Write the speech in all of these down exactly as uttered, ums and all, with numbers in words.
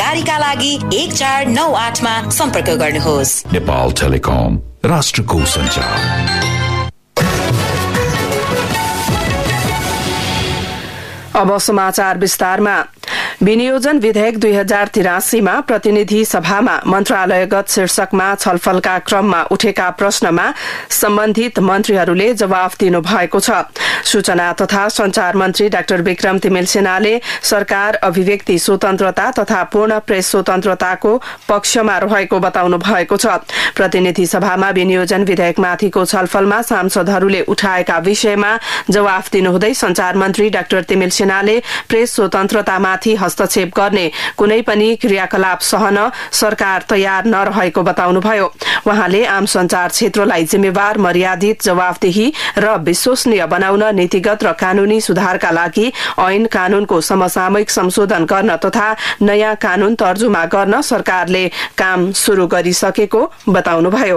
जानकारीका लागि एक चार नौ आठमा सम्पर्क गर्नुहोस्। नेपाल टेलिकम, राष्ट्रको सञ्चार। अब समाचार विस्तारमा। विनियोजन विधेयक दुई हजार तिरासीमा प्रतिनिधि सभामा मन्त्रालयगत शीर्षकमा छलफलका क्रममा उठेका प्रश्नमा सम्बन्धित मन्त्रीहरूले जवाफ दिनुभएको छ। सूचना तथा संचार मन्त्री डाक्टर विक्रम तिमिल सेनाले सरकार अभिव्यक्ति स्वतन्त्रता तथा पूर्ण प्रेस स्वतन्त्रताको पक्षमा रहेको बताउनु भएको छ। प्रतिनिधि सभामा विनियोजन विधेयकमाथिको छलफलमा सांसदहरूले उठाएका विषयमा जवाफ दिनुहुँदै संचार मन्त्री डाक्टर तिमिल सेनाले प्रेस स्वतन्त्रतामाथि हस्तक्षेप गर्ने कुनै पनि क्रियाकलाप सहन सरकार तयार नरहेको बताउनुभयो। वहाँले आम संचार क्षेत्रलाई जिम्मेवार, मर्यादित, जवाफदेही र विश्वसनीय बनाउन नीतिगत र कानूनी सुधारका लागि ऐन कानूनको समसामयिक संशोधन गर्न तथा नयाँ कानून तर्जुमा गर्न सरकारले काम शुरू गरिसकेको बताउनुभयो।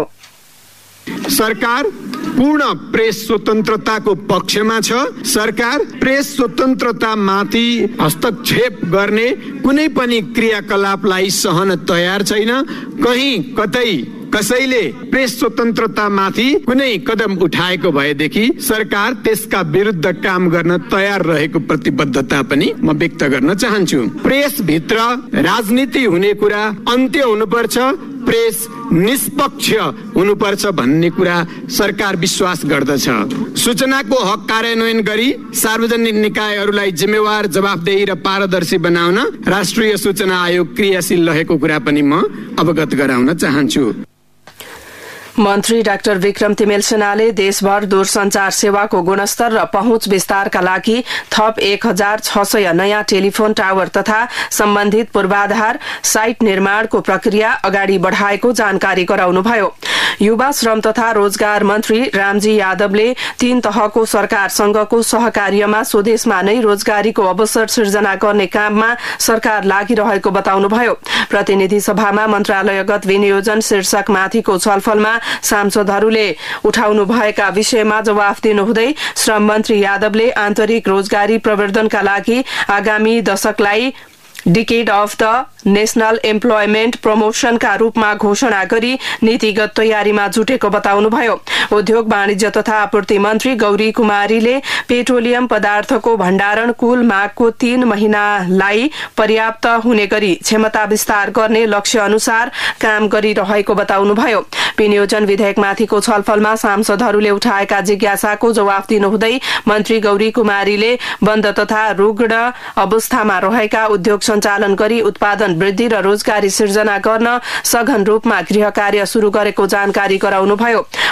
सरकार पूर्ण प्रेस स्वतन्त्रताको पक्षमा छ। सरकार प्रेस स्वतन्त्रतामाथि हस्तक्षेप गर्ने कुनै पनि क्रियाकलापलाई सहन तयार छैन। कहीं कतै कसैले प्रेस स्वतन्त्रतामाथि कुनै कदम उठाएको भएदेखि सरकार त्यसका विरुद्ध काम गर्न तयार रहेको प्रतिबद्धता पनि म व्यक्त गर्न चाहन्छु। प्रेस भित्र राजनीति हुने कुरा अन्त्य हुनुपर्छ, प्रेस निष्पक्ष हुनुपर्छ भन्ने कुरा सरकार विश्वास गर्दछ। सूचनाको हक कार्यान्वयन गरी सार्वजनिक निकायहरूलाई जिम्मेवार, जवाफदेही र पारदर्शी बनाउन राष्ट्रिय सूचना आयोग क्रियाशील रहेको कुरा पनि म अवगत गराउन चाहन्छु। मन्त्री डाक्टर विक्रम तिमेल सेनाले देशभर दूरसञ्चार सेवाको गुणस्तर र पहुँच विस्तारका लागि थप एक हजार छ सय नयाँ टेलिफोन टावर तथा सम्बन्धित पूर्वाधार साइट निर्माणको प्रक्रिया अगाडि बढ़ाएको जानकारी गराउनुभयो। युवा श्रम तथा रोजगार मन्त्री रामजी यादवले तीन तहको सरकारसँगको सहकार्यमा स्वदेशमा नै रोजगारीको अवसर सिर्जना गर्ने काममा सरकार लागिरहेको बताउनुभयो। प्रतिनिधि सभामा मन्त्रालयगत विनियोजन शीर्षकमाथिको छलफलमा सांसदहरूले उठाउनु भएका विषयमा जवाफ दिनुहुँदै श्रम मन्त्री यादवले आन्तरिक रोजगारी प्रवर्धनका लागि आगामी दशकलाई डिकेड अफ द नेशनल एम्प्लोयमेन्ट प्रमोशनका रूपमा घोषणा गरी नीतिगत तयारीमा जुटेको बताउनुभयो। उद्योग वाणिज्य तथा आपूर्ति मन्त्री गौरी कुमारीले पेट्रोलियम पदार्थको भण्डारण कुल मागको तीन महिनालाई पर्याप्त हुने गरी क्षमता विस्तार गर्ने लक्ष्य अनुसार काम गरिरहेको बताउनुभयो। विनियोजन विधेयकमाथिको छलफलमा सांसदहरूले उठाएका जिज्ञासाको जवाफ दिनुहुँदै मन्त्री गौरी कुमारीले बन्द तथा रुग्ण अवस्थामा रहेका उद्योग सञ्चालन गरी उत्पादन वृद्धि र रोजगारी सिर्जना गर्न सघन रूपमा गृह कार्य शुरू गरेको जानकारी गराउनुभयो।